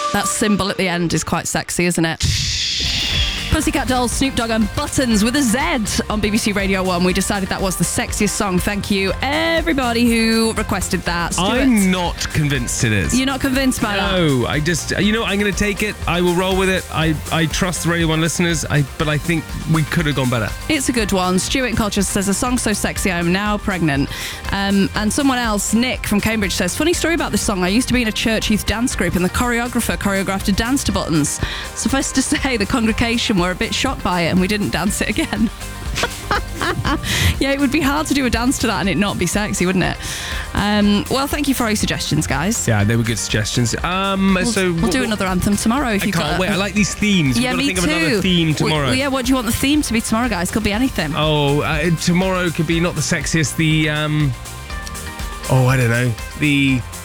That symbol at the end is quite sexy, isn't it? Pussycat Dolls, Snoop Dogg and Buttons with a Z on BBC Radio 1. We decided that was the sexiest song. Thank you, everybody who requested that. Stuart, I'm not convinced it is. You're not convinced by that? No, I just, I'm going to take it. I will roll with it. I trust the Radio 1 listeners, but I think we could have gone better. It's a good one. Stuart in Colchester says, a song so sexy, I am now pregnant. And someone else, Nick from Cambridge, says, funny story about this song. I used to be in a church youth dance group and the choreographer choreographed a dance to Buttons. Suffice to say, the congregation were a bit shocked by it and we didn't dance it again. Yeah, it would be hard to do a dance to that and it not be sexy, wouldn't it? Well, thank you for all your suggestions, guys. Yeah, they were good suggestions. We'll do another anthem tomorrow if you can't wait. I like these themes. Yeah, We've got to me think too. of another theme tomorrow. Well, yeah, what do you want the theme to be tomorrow, guys? Could be anything. Tomorrow could be not the sexiest. I don't know.